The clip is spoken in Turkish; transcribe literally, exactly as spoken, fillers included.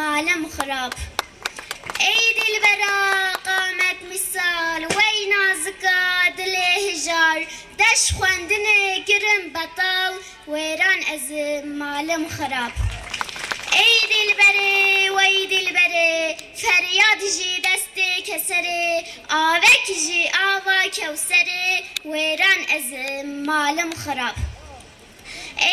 malım xarab. Ey dilbera qamet misal Vey nazika dili hijar Deş xwendinê girim betal Wêran ez malım xarab. Ey dilberê wey dilberê feryad jî destê keserê avek jî ava kewserê wêran ez malım xarab.